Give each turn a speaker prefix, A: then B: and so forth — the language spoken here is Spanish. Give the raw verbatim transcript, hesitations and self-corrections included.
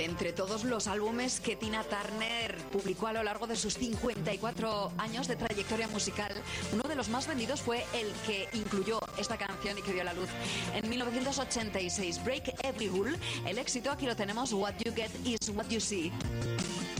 A: Entre todos los álbumes que Tina Turner publicó a lo largo de sus cincuenta y cuatro años de trayectoria musical, uno de los más vendidos fue el que incluyó esta canción y que dio a la luz en mil novecientos ochenta y seis, Break Every Rule. El éxito aquí lo tenemos, What You Get Is What You See.